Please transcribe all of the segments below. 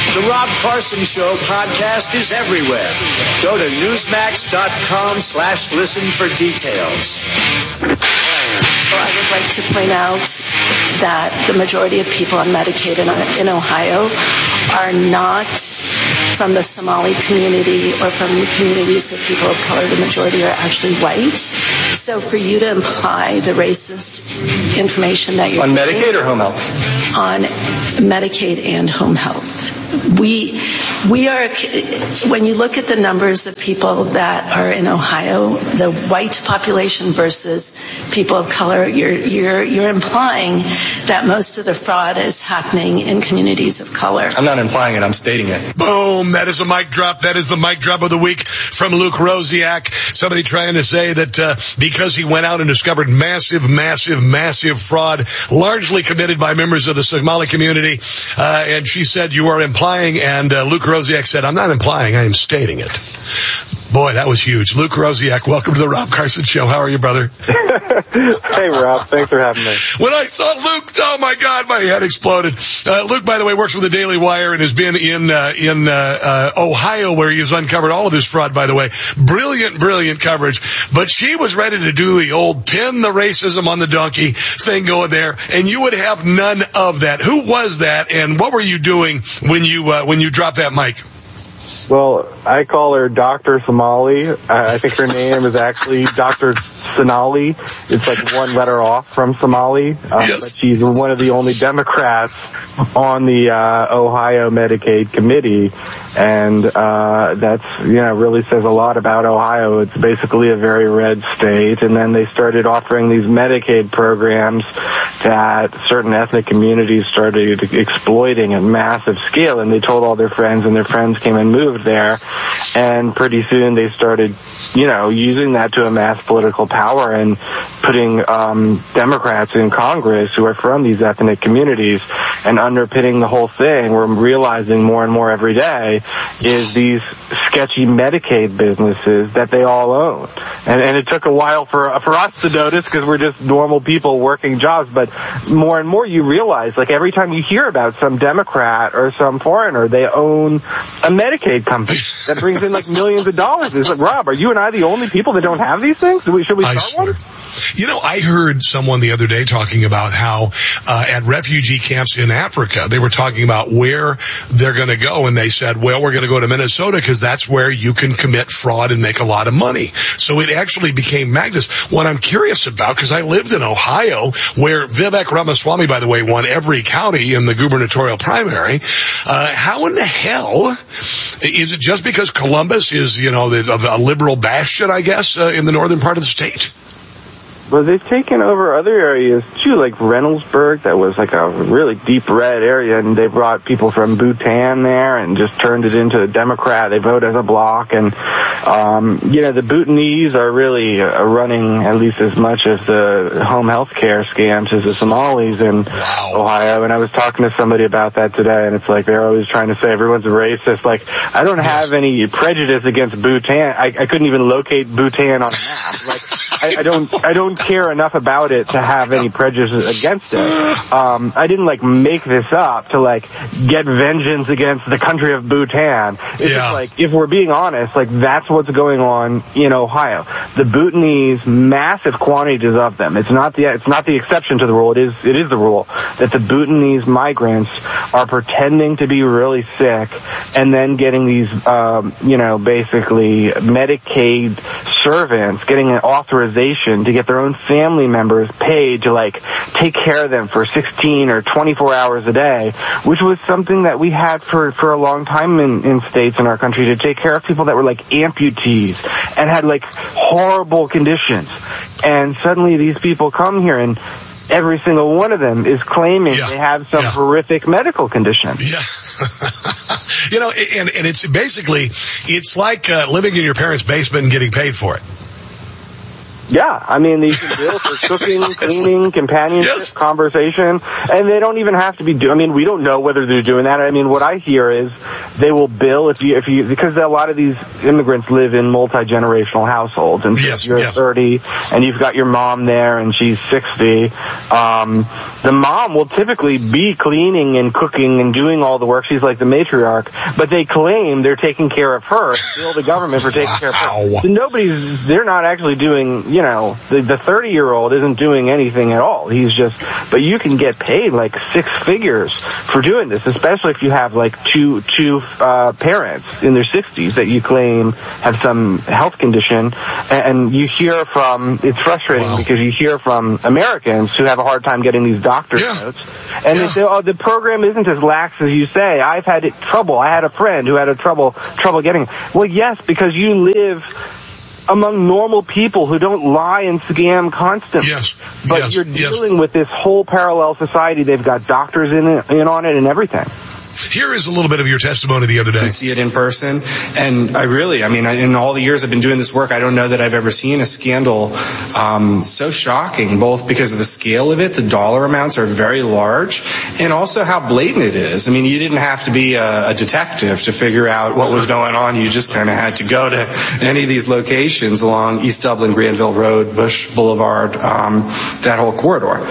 The Rob Carson Show podcast is everywhere. Go to Newsmax.com/listen for details. I would like to point out that the majority of people on Medicaid in Ohio are not from the Somali community or from communities of people of color. The majority are actually white. So for you to imply the racist information that you're on Medicaid or home health? On Medicaid and home health. We are, when you look at the numbers of people that are in Ohio, the white population versus people of color, you're implying that most of the fraud is happening in communities of color. I'm not implying it, I'm stating it. Boom, that is a mic drop. That is the mic drop of the week from Luke Rosiak. Somebody trying to say that because he went out and discovered massive fraud, largely committed by members of the Somali community, and she said you are implying, and Luke Rosiak said, I'm not implying, I am stating it. Boy, that was huge. Luke Rosiak, welcome to the Rob Carson Show. How are you, brother? Hey, Rob. Thanks for having me. When I saw Luke, oh, my God, my head exploded. Luke, by the way, works for the Daily Wire and has been in Ohio, where he has uncovered all of this fraud, by the way. Brilliant coverage. But she was ready to do the old pin the racism on the donkey thing going there, and you would have none of that. Who was that, and what were you doing when you dropped that mic? Well, I call her Dr. Somali. I think her name is actually Dr. Sonali. It's like one letter off from Somali. Yes. But she's one of the only Democrats on the Ohio Medicaid committee. And that's, really says a lot about Ohio. It's basically a very red state. And then they started offering these Medicaid programs that certain ethnic communities started exploiting at massive scale. And they told all their friends, and their friends came and moved there, and pretty soon they started, using that to amass political power and putting Democrats in Congress who are from these ethnic communities. And underpinning the whole thing, we're realizing more and more every day, is these sketchy Medicaid businesses that they all own. And it took a while for us to notice because we're just normal people working jobs, but more and more you realize, like every time you hear about some Democrat or some foreigner, they own a Medicaid company that brings in like millions of dollars. It's like, Rob, are you and I the only people that don't have these things? Should we start one? I heard someone the other day talking about how at refugee camps in Africa, they were talking about where they're going to go, and they said, well, we're going to go to Minnesota because that's where you can commit fraud and make a lot of money. So it actually became magnets. What I'm curious about, because I lived in Ohio, where Vivek Ramaswamy, by the way, won every county in the gubernatorial primary. How in the hell is it just because Columbus is, a liberal bastion, I guess, in the northern part of the state? Well, they've taken over other areas, too, like Reynoldsburg. That was like a really deep red area, and they brought people from Bhutan there and just turned it into a Democrat. They vote as a bloc, and, the Bhutanese are really running at least as much of the home health care scams as the Somalis in Ohio. And I was talking to somebody about that today, and it's like they're always trying to say everyone's racist. Like, I don't have any prejudice against Bhutan. I couldn't even locate Bhutan on a map. Like, I don't care enough about it to have any prejudice against it. I didn't make this up to get vengeance against the country of Bhutan. It's just if we're being honest, that's what's going on in Ohio. The Bhutanese, massive quantities of them. It's not the exception to the rule. It is the rule that the Bhutanese migrants are pretending to be really sick and then getting these basically Medicaid servants getting an authorization to get their own family members paid to take care of them for 16 or 24 hours a day, which was something that we had for a long time in states in our country, to take care of people that were amputees and had horrible conditions. And suddenly these people come here, and every single one of them is claiming they have some horrific medical condition. Yeah. And it's basically, it's like living in your parents' basement and getting paid for it. Yeah, I mean, these can bill for cooking, cleaning, companionship, conversation, and they don't even have to be I mean, we don't know whether they're doing that. I mean, what I hear is they will bill if you because a lot of these immigrants live in multi-generational households, and if you're 30 and you've got your mom there and she's 60, the mom will typically be cleaning and cooking and doing all the work. She's like the matriarch, but they claim they're taking care of her, bill the government for taking care of her. So they're not actually doing, the 30-year-old isn't doing anything at all. But you can get paid like 6 figures for doing this, especially if you have like two parents in their 60s that you claim have some health condition. And you hear it's frustrating because you hear from Americans who have a hard time getting these doctor's notes. And they say, the program isn't as lax as you say. I've had trouble. I had a friend who had trouble getting it. Well, yes, because you live among normal people who don't lie and scam constantly. But you're dealing with this whole parallel society. They've got doctors in on it and everything. Here is a little bit of your testimony the other day. I see it in person, and in all the years I've been doing this work, I don't know that I've ever seen a scandal so shocking, both because of the scale of it, the dollar amounts are very large, and also how blatant it is. I mean, you didn't have to be a detective to figure out what was going on. You just kind of had to go to any of these locations along East Dublin, Granville Road, Bush Boulevard, that whole corridor.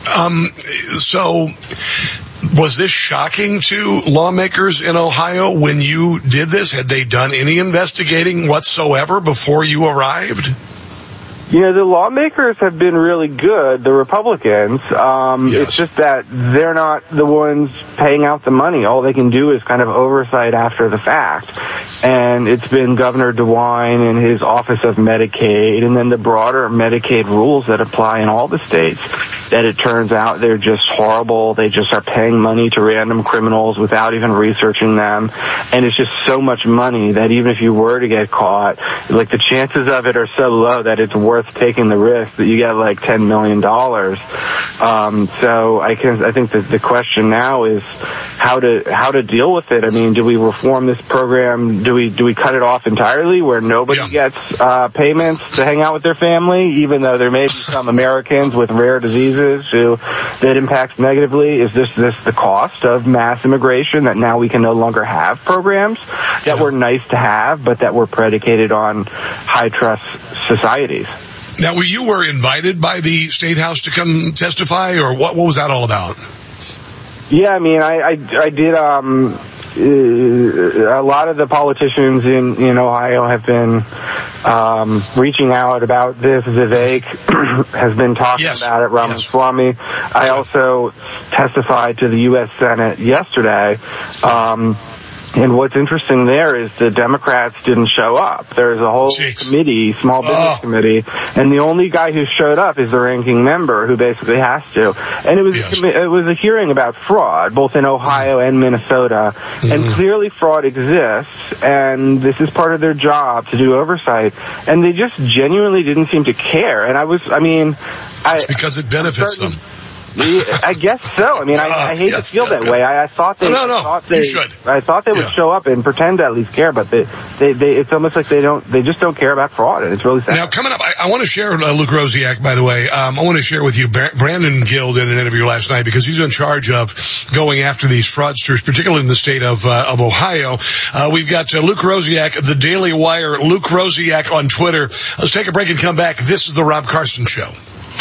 Was this shocking to lawmakers in Ohio when you did this? Had they done any investigating whatsoever before you arrived? The lawmakers have been really good, the Republicans. It's just that they're not the ones paying out the money. All they can do is kind of oversight after the fact. And it's been Governor DeWine and his Office of Medicaid, and then the broader Medicaid rules that apply in all the states, that it turns out they're just horrible. They just are paying money to random criminals without even researching them. And it's just so much money that even if you were to get caught, like the chances of it are so low that it's worth taking the risk that you get like $10 million. So I think that the question now is how to deal with it. I mean, do we reform this program? Do we cut it off entirely where nobody gets payments to hang out with their family, even though there may be some Americans with rare diseases that impacts negatively? Is this the cost of mass immigration, that now we can no longer have programs that were nice to have but that were predicated on high trust societies? Now, you were invited by the State House to come testify, or what was that all about? Yeah, I mean, I did, a lot of the politicians in Ohio have been reaching out about this. Vivek has been talking about it, Ramaswamy. I also testified to the U.S. Senate yesterday. And what's interesting there is the Democrats didn't show up. There's a whole committee, small business committee, and the only guy who showed up is the ranking member, who basically has to. And it was a hearing about fraud, both in Ohio and Minnesota. And clearly fraud exists, and this is part of their job to do oversight. And they just genuinely didn't seem to care. And it's because it benefits them. I guess so. I mean, I hate to feel that way. I thought they would show up and pretend to at least care, but they it's almost like they just don't care about fraud, and it's really sad. Now, coming up, I want to share Luke Rosiak, by the way. I want to share with you Brandon Gill did an interview last night because he's in charge of going after these fraudsters, particularly in the state of Ohio. We've got Luke Rosiak, the Daily Wire, Luke Rosiak on Twitter. Let's take a break and come back. This is the Rob Carson Show.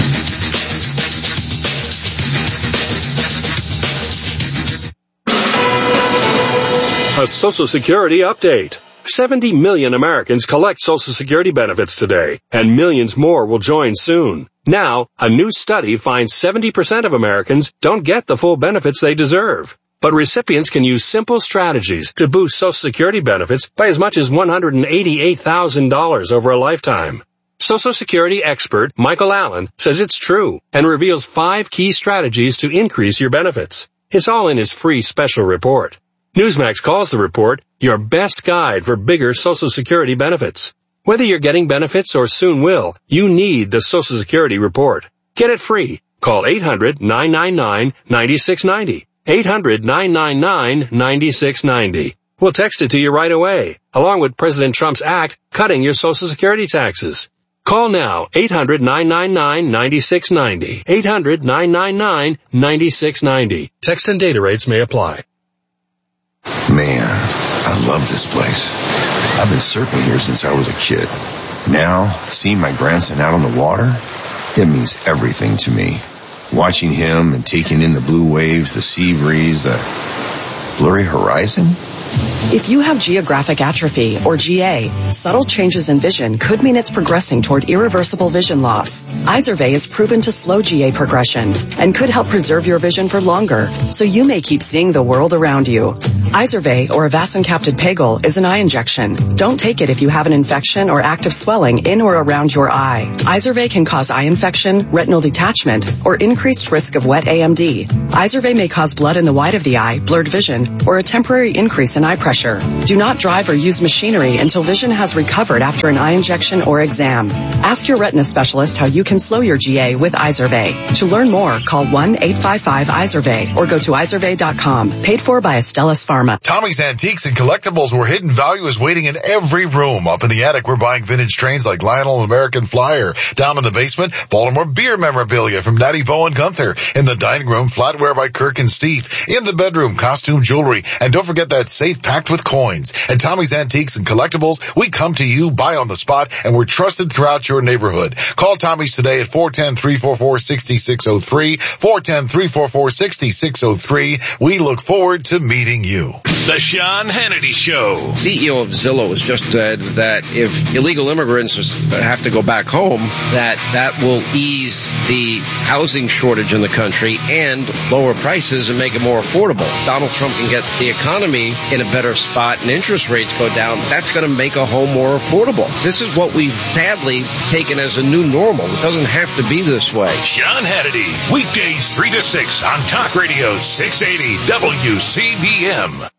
A Social Security update. 70 million Americans collect Social Security benefits today, and millions more will join soon. Now, a new study finds 70% of Americans don't get the full benefits they deserve. But recipients can use simple strategies to boost Social Security benefits by as much as $188,000 over a lifetime. Social Security expert Michael Allen says it's true and reveals 5 key strategies to increase your benefits. It's all in his free special report. Newsmax calls the report your best guide for bigger Social Security benefits. Whether you're getting benefits or soon will, you need the Social Security report. Get it free. Call 800-999-9690. 800-999-9690. We'll text it to you right away, along with President Trump's act cutting your Social Security taxes. Call now, 800-999-9690. 800-999-9690. Text and data rates may apply. Man, I love this place. I've been surfing here since I was a kid. Now, seeing my grandson out on the water, it means everything to me. Watching him and taking in the blue waves, the sea breeze, the blurry horizon. If you have geographic atrophy, or GA, subtle changes in vision could mean it's progressing toward irreversible vision loss. Izervay is proven to slow GA progression and could help preserve your vision for longer, so you may keep seeing the world around you. Izervay, or avacincaptad pegol, is an eye injection. Don't take it if you have an infection or active swelling in or around your eye. Izervay can cause eye infection, retinal detachment, or increased risk of wet AMD. Izervay may cause blood in the white of the eye, blurred vision, or a temporary increase in eye pressure. Do not drive or use machinery until vision has recovered after an eye injection or exam. Ask your retina specialist how you can slow your GA with Izervay. To learn more, call 1-855-IZERVAY or go to izervay.com. Paid for by Astellas Pharma. Tommy's Antiques and Collectibles, where hidden value is waiting in every room. Up in the attic, we're buying vintage trains like Lionel and American Flyer. Down in the basement, Baltimore beer memorabilia from Natty Bo and Gunther. In the dining room, flatware by Kirk and Steve. In the bedroom, costume jewelry. And don't forget that safe packed with coins. At Tommy's Antiques and Collectibles, we come to you, buy on the spot, and we're trusted throughout your neighborhood. Call Tommy's today at 410-344-6603, 410-344-6603. We look forward to meeting you. The Sean Hannity Show. CEO of Zillow has just said that if illegal immigrants have to go back home, that will ease the housing shortage in the country and lower prices and make it more affordable. Donald Trump can get the economy in a better spot and interest rates go down. That's going to make a home more affordable. This is what we've sadly taken as a new normal. It doesn't have to be this way. Sean Hannity, weekdays 3 to 6 on Talk Radio 680 WCBM.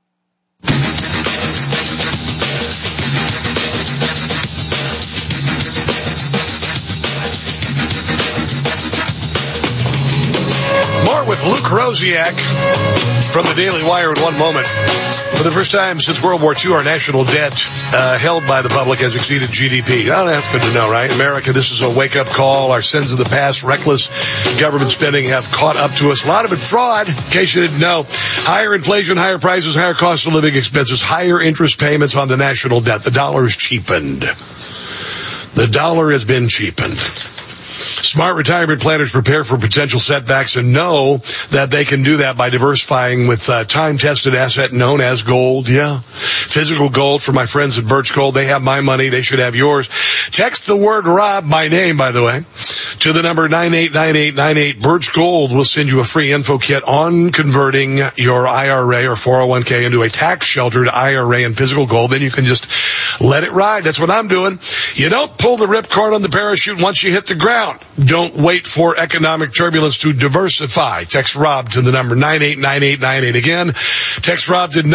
More with Luke Rosiak from the Daily Wire in one moment. For the first time since World War II, our national debt held by the public has exceeded GDP. Oh, that's good to know, right? America, this is a wake-up call. Our sins of the past, reckless government spending have caught up to us. A lot of it fraud, in case you didn't know. Higher inflation, higher prices, higher cost of living expenses, higher interest payments on the national debt. The dollar is cheapened. The dollar has been cheapened. Smart retirement planners prepare for potential setbacks and know that they can do that by diversifying with time-tested asset known as gold. Yeah, physical gold for my friends at Birch Gold. They have my money. They should have yours. Text the word Rob, my name, by the way, to the number 989898. Birch Gold will send you a free info kit on converting your IRA or 401k into a tax-sheltered IRA in physical gold. Then you can just let it ride. That's what I'm doing. You don't pull the ripcord on the parachute once you hit the ground. Don't wait for economic turbulence to diversify. Text Rob to the number 989898. Again, text Rob to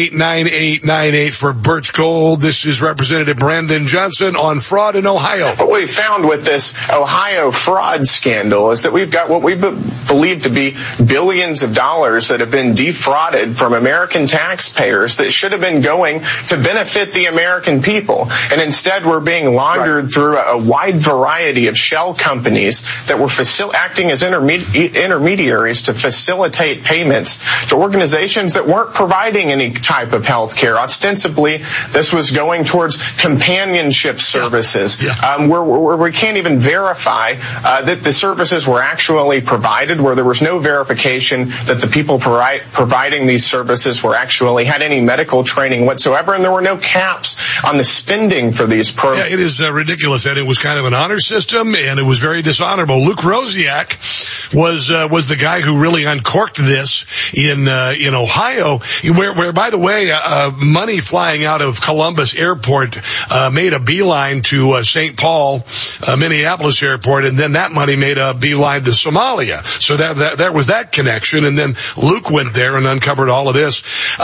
989898 for Birch Gold. This is Representative Brandon Johnson on fraud in Ohio. What we found with this Ohio fraud scandal is that we've got what we believe to be billions of dollars that have been defrauded from American taxpayers that should have been going to benefit the American people. And instead we're being laundered through a wide variety of shell companies that were acting as intermediaries to facilitate payments to organizations that weren't providing any type of health care. Ostensibly, this was going towards companionship services, where we can't even verify that the services were actually provided, where there was no verification that the people providing these services actually had any medical training whatsoever, and there were no caps on the spending for these programs. Yeah, it is ridiculous, and it was kind of an honor system, and it was very dishonorable. Luke Rosiak was the guy who really uncorked this in Ohio, where by the way, money flying out of Columbus Airport made a beeline to St. Paul, Minneapolis Airport, and then that money made a beeline to Somalia. So that was that connection, and then Luke went there and uncovered all of this.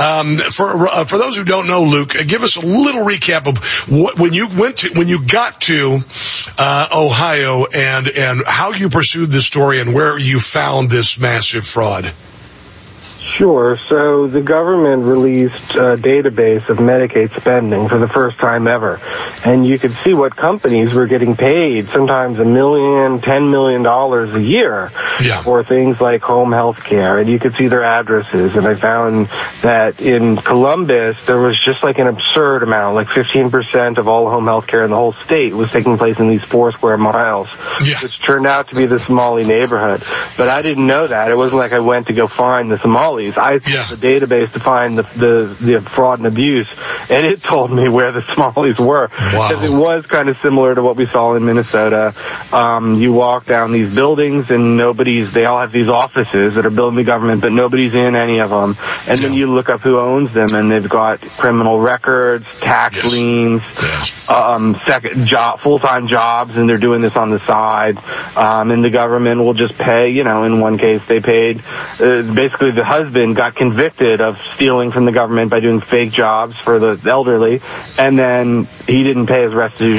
For those who don't know, Luke, give us a little recap of when you got to Ohio and how you pursued this story and where you found this massive fraud. Sure. So the government released a database of Medicaid spending for the first time ever. And you could see what companies were getting paid, sometimes $1 million, $10 million a year for things like home health care. And you could see their addresses. And I found that in Columbus, there was just like an absurd amount, like 15% of all home health care in the whole state was taking place in these 4 square miles, which turned out to be the Somali neighborhood. But I didn't know that. It wasn't like I went to go find the Somalis. I used the database to find the fraud and abuse, and it told me where the Somalis were. Because it was kind of similar to what we saw in Minnesota. You walk down these buildings, and they all have these offices that are built in the government, but nobody's in any of them. And then you look up who owns them, and they've got criminal records, tax liens, full-time jobs, and they're doing this on the side. And the government will just pay, in one case they paid, basically the husband got convicted of stealing from the government by doing fake jobs for the elderly, and then he didn't pay his restitution